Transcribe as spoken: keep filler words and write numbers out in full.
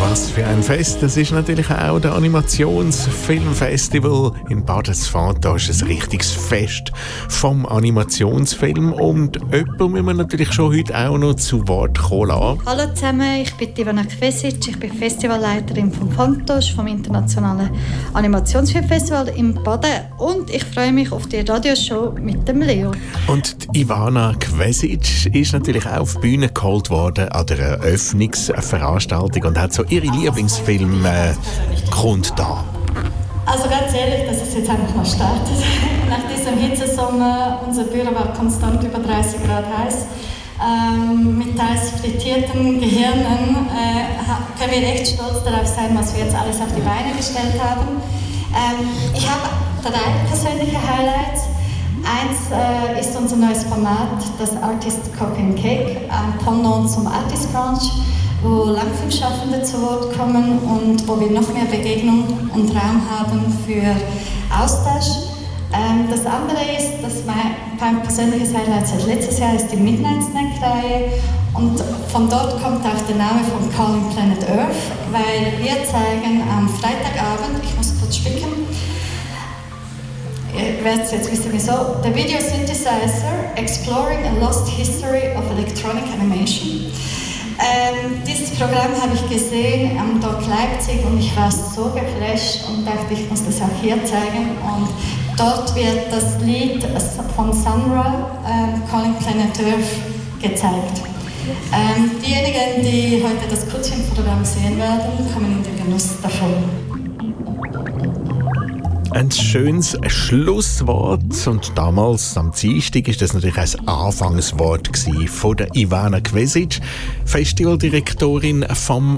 Was für ein Fest, das ist natürlich auch das Animationsfilmfestival in Badesfahrt. Da ist ein richtiges Fest vom Animationsfilm und jemanden müssen wir natürlich schon heute auch noch zu Wort kommen lassen. Hallo zusammen, ich bin Ivana Kvesic, ich bin Festivalleiterin vom Fantosch, vom Internationalen Animationsfilmfestival in Baden und ich freue mich auf die Radioshow mit dem Leo. Und die Ivana Kvesic ist natürlich auch auf die Bühne geholt worden an der Eröffnungsveranstaltung und hat so ihre Lieblingsfilme äh, kundgetan. Also ganz ehrlich, dass es jetzt einfach mal startet. Nach diesem Hitzesommer, unser Büro war konstant über dreißig Grad heiß. Ähm, mit teils frittierten Gehirnen äh, können wir echt stolz darauf sein, was wir jetzt alles auf die Beine gestellt haben. Ähm, ich habe drei persönliche Highlights. Eins äh, ist unser neues Format, das Artist Cook and Cake, ein Pendant zum Artist Brunch, wo Langfilmschaffende zu Wort kommen und wo wir noch mehr Begegnung und Raum haben für Austausch. Ähm, das andere ist, dass mein, mein persönliches Highlight seit letztes Jahr ist die Midnight Snack-Reihe und von dort kommt auch der Name von Calling Planet Earth, weil wir zeigen am Freitagabend, ich muss kurz spicken, ihr werdet jetzt wissen wieso, der Video Synthesizer Exploring a Lost History of Electronic Animation. Ähm, dieses Programm habe ich gesehen am Doc Leipzig und ich war so geflasht und dachte, ich muss das auch hier zeigen. Und dort wird das Lied von Sun Ra, ähm, Calling Planet Earth, gezeigt. Ähm, diejenigen, die heute das Kurzfilmprogramm sehen werden, kommen in den Genuss davon. Ein schönes Schlusswort und damals am Dienstag war das natürlich ein Anfangswort von der Ivana Kvesic, Festivaldirektorin vom